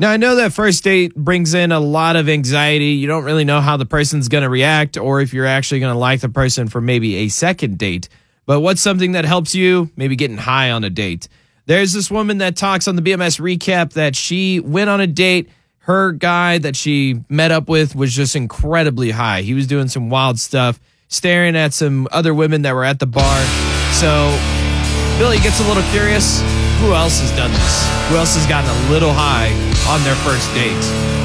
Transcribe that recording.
Now, I know that first date brings in a lot of anxiety. You don't really know how the person's going to react or if you're actually going to like the person for maybe a second date. But what's something that helps you? Maybe getting high on a date. There's this woman that talks on the BMS recap that she went on a date. Her guy that she met up with was just incredibly high. He was doing some wild stuff, staring at some other women that were at the bar. So Billy gets a little curious. Who else has done this? Who else has gotten a little high on their first date?